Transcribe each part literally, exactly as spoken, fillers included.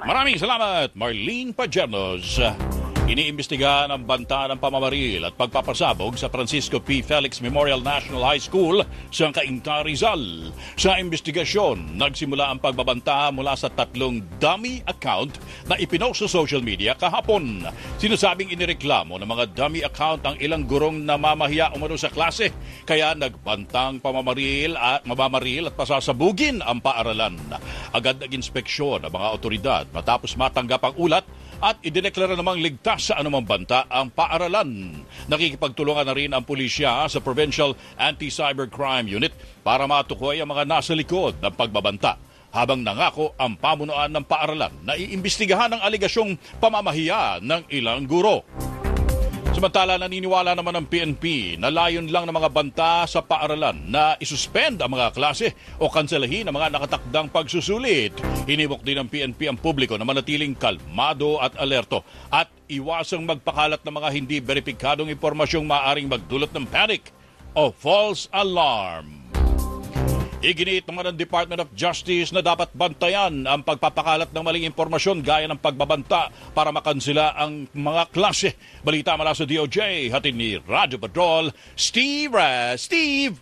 Maraming salamat, Marlene Pajernos. Iniimbestigahan ang banta ng pamamaril at pagpapasabog sa Francisco P. Felix Memorial National High School sa Cainta, Rizal. Sa investigasyon, nagsimula ang pagbabanta mula sa tatlong dummy account na ipinost sa social media kahapon. Sinasabing inireklamo ng mga dummy account ang ilang gurong namamahiya umano sa klase, kaya nagbantang pamamaril at mabamaril at pasasabugin ang paaralan. Agad nag-inspeksyon ang mga otoridad matapos matanggap ang ulat at idineklara namang ligtas sa anumang banta ang paaralan. Nakikipagtulungan na rin ang pulisya sa Provincial Anti-Cybercrime Unit para matukoy ang mga nasa likod ng pagbabanta. Habang nangako ang pamunuan ng paaralan na iimbestigahan ang aligasyong pamamahiya ng ilang guro. Samantala, naniniwala naman ng P N P na layon lang ng mga banta sa paaralan na isuspend ang mga klase o kanselahin ang mga nakatakdang pagsusulit. Hinimok din ng P N P ang publiko na manatiling kalmado at alerto at iwasang magpakalat ng mga hindi beripikadong impormasyong maaaring magdulot ng panic o false alarm. Iginiit naman ng Department of Justice na dapat bantayan ang pagpapakalat ng maling impormasyon gaya ng pagbabanta para makansela ang mga klase. Balita mula sa D O J, hatid ni Radyo Patrol, Steve Raz. Steve!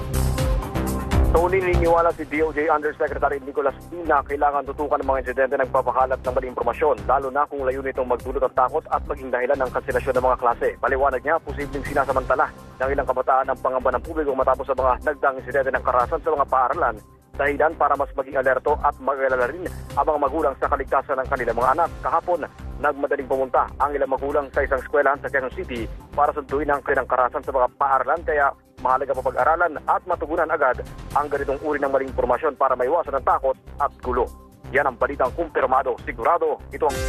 Tony, naniniwala si D O J Undersecretary Nicolas P. na kailangan tutukan ng mga insidente ng pagpapakalat ng maling impormasyon, lalo na kung layunin itong magdulot ng takot at maging dahilan ng kanselasyon ng mga klase. Paliwanag niya, posibleng sinasamantala ng ilang kabataan ang pangamba ng publiko matapos sa mga nagdaang insidente ng karahasan sa mga paaralan, dahilan para mas maging alerto at mag-alala rin ang mga magulang sa kaligtasan ng kanilang mga anak. Kahapon, nagmadaling pumunta ang ilang magulang sa isang eskwelahan sa Quezon City para sunduin ang kanilang karahasan sa mga paaralan, kaya mahalaga pa pag-aralan at matugunan agad ang ganitong uri ng maling impormasyon para maiwasan ang takot at gulo. Yan ang balitang kumpirmado, sigurado. Ito ang...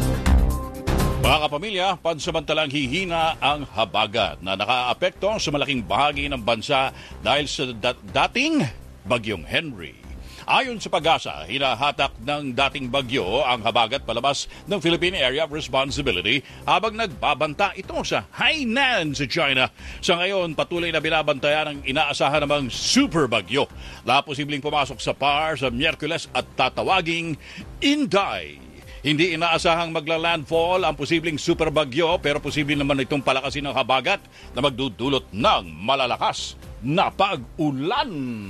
Mga kapamilya, pansamantalang hihina ang habagat na nakaapekto sa malaking bahagi ng bansa dahil sa dat- dating Bagyong Henry. Ayon sa Pag-asa, hinahatak ng dating bagyo ang habagat palabas ng Philippine Area of Responsibility habang nagbabanta ito sa Hainan sa China. Sa ngayon, patuloy na binabantayan ang inaasahan namang super bagyo na posibleng pumasok sa P A R sa Miyerkules at tatawaging Inday. Hindi inaasahang magla-landfall ang posibleng super bagyo pero posible naman itong palakasin ng habagat na magdudulot ng malalakas na pag-ulan.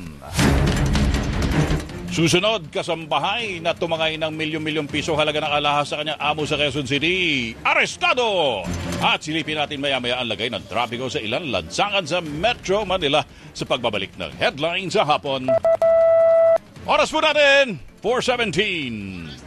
Susunod, kasambahay na tumangay ng milyon-milyong piso halaga ng alahas sa kanyang amo sa Quezon City. Arestado! At silipin natin maya-maya ang lagay ng trapiko sa ilang lansangan sa Metro Manila sa pagbabalik ng headline sa hapon. Oras po natin, four seventeen.